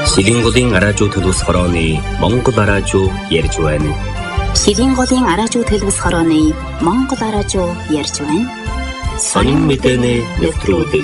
Шилэнголын араажуу төлөвс хорооны Монгол араажуу ярьж байна. Шилэнголын араажуу төлөвс хорооны Монгол араажуу ярьж байна. Сонин мэдээний нэвтрүүлэг.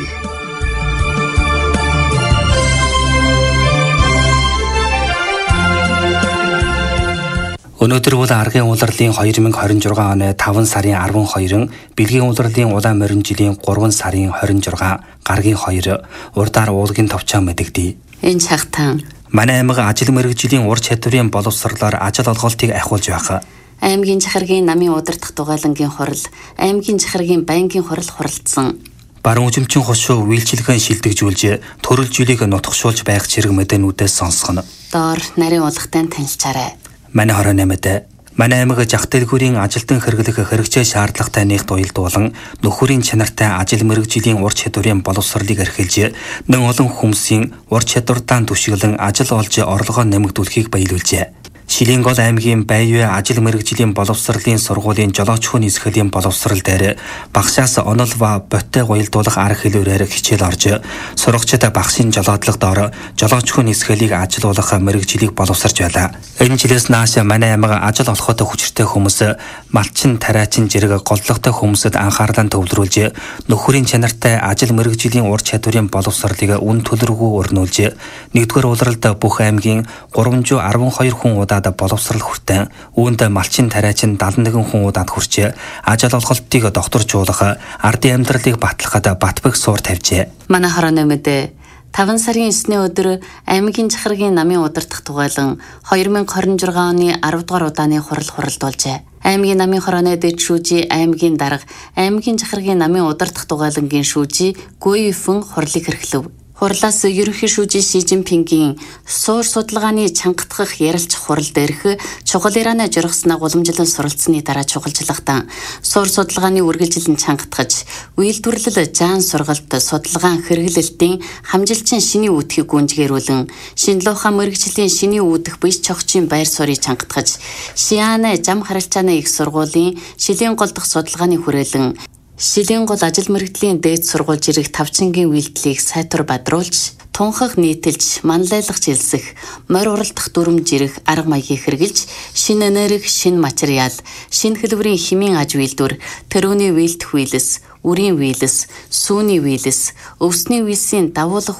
Өнөөдөр бол аргын улирлын 2026 оны 5 сарын 12-н, бэлгийн улирлын улаан морин жилийн 3 сарын 26, гаргийн 2, урдаар уулгийн товчоо мэдэгдэе. Энэ цагтаан манай аймаг ажил мэргэжлийн ур чадварын боловсролоор ажил олголтыг ахиулж байх. аймгийн захиргийн намын удирдах дугаалангийн хурал, аймгийн захиргийн байнгын хурал хуралдсан. Баруун үзэмчин хошуу үйлчилгэн шилдэгжүүлж, төрөл жилийг нутгшуулж байх зэрэг мэдээнүүдээс сонсгоно. Доор нарийн улгатай танилцаарай. Манай 28-д манай аймаг жах дэлгүүрийн ажилтан хэрэглэх хэрэгцээ шаардлагатай нэгт уялдуулан нөхөрийн чанартай ажил мэргэжлийн ур чадварын боловсролыг эрхэлж, нэн олон хүмүүсийн ур чадвартаа түшиглэн ажил олж орлогоо нэмэгдүүлэхийг баялуулжээ. Шилэнгол аймгийн Байвэ ажил мэргэжлийн боловсролын сургуулийн жолоочхын нисгэлийн боловсрол дээр багшаас онол ба боттой уялдуулах арга хэлбэрээр хичээл орж, сурагчид багшийн жолоодлого доор жолоочхын нисгэлийг ажилуулах мэргэжлийг боловсарч байлаа. Энэ жилээс нааш манай аймаг ажил олоход хүчтэй хүмүүс, малчин, тариачин зэрэг голлогтой хүмүүсд анхаарлаа төвлөрүүлж, нөхөрийн чанартай ажил мэргэжлийн ур чадварын боловсролыг үн төлөргүй өрнүүлж, нэгдүгээр улиралд бүх аймгийн 312 хүн боловсрал хүртэн, үүнд малчин, тариачин 71 хүн удаад хүрч, ажил олголтыг докторжуулах, ардын амьдралыг батлахад батбэг суур тавьжээ. Манай хорооны мэдээ 5 сарын 9-ний өдөр аймгийн захиргийн намын удирдах дугаалан 2026 оны 10 дугаар удааны хурал хуралдуулжээ. Аймгийн намын хорооны дэд шүүжи, аймгийн дарга, аймгийн захиргийн намын удирдах дугаалангийн шүүжи Гуйфэн хурлыг эрхлэв. Хурлаас ерөнхий шүүжи Ши Жинпингийн суур судалгааны чангатгах ярилч хурал дээрх чухал ираны жургаснаа уламжлан суралцсны дараа чухалжлагтан суур судалгааны үргэлжилэн чангатгаж, үйлдвэрлэл жаан сургалт судалгаан хэрэглэлтийн хамжилчин шиний үүдхийг гүнжгээрүүлэн, шинэлүү ухаан мэргэжлийн шиний үүдэх биш чогчийн байр суурийг чангатгаж, Шианы зам харилцааны их сургуулийн Шилэнгол дахь судалгааны хүрээлэн Шилэнгол ажил мэргэжлийн дээд сургууль жирэх тавчингийн үйлдэлийг сайтар бадруулж, тунхаг нийтэлж, манлайлах жилсэх, морь уралдах дүрм жирэх арга маягийг хэрэгжилж, шинэ энерги, шинэ материал, шинэ хэлбэрийн химийн аж үйлдвэр, тэрүүний үйлдэх үйлс, үрийн үйлс, сүүний үйлс, өвсний үйлсийн давуулах